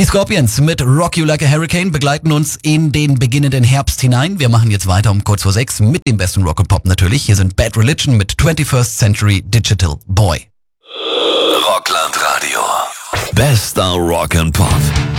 Die Scorpions mit Rock You Like a Hurricane begleiten uns in den beginnenden Herbst hinein. Wir machen jetzt weiter um kurz vor 6 mit dem besten Rock und Pop natürlich. Hier sind Bad Religion mit 21st Century Digital Boy. Rockland Radio. Bester Rock and Pop.